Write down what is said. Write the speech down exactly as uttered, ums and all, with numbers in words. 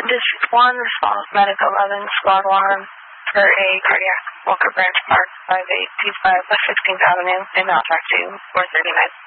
District one, response medical eleven, squad one for a cardiac Walker Branch Park five eight two five West sixteenth Avenue, and I'll talk to four thirty-nine.